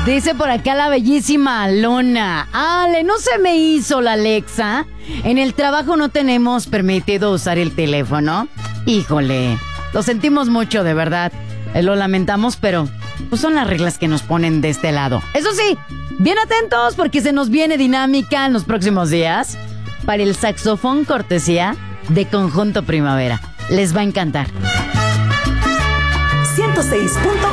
Dice por acá la bellísima Lona. Ale, no se me hizo la Alexa. En el trabajo no tenemos permitido usar el teléfono. Híjole, lo sentimos mucho, de verdad. Lo lamentamos, pero pues son las reglas que nos ponen de este lado. Eso sí, bien atentos porque se nos viene dinámica en los próximos días para el saxofón cortesía de Conjunto Primavera. Les va a encantar. 106.1